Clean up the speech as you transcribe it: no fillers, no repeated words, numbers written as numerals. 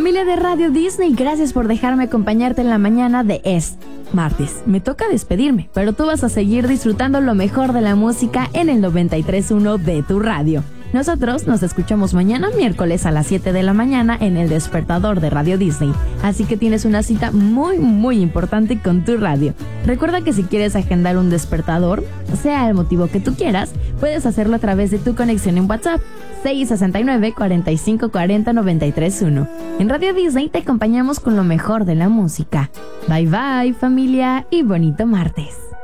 Familia de Radio Disney, gracias por dejarme acompañarte en la mañana de martes. Me toca despedirme, pero tú vas a seguir disfrutando lo mejor de la música en el 93.1 de tu radio. Nosotros nos escuchamos mañana miércoles a las 7 de la mañana en el despertador de Radio Disney. Así que tienes una cita muy, muy importante con tu radio. Recuerda que si quieres agendar un despertador, sea el motivo que tú quieras, puedes hacerlo a través de tu conexión en WhatsApp 669-4540-931. En Radio Disney te acompañamos con lo mejor de la música. Bye bye familia y bonito martes.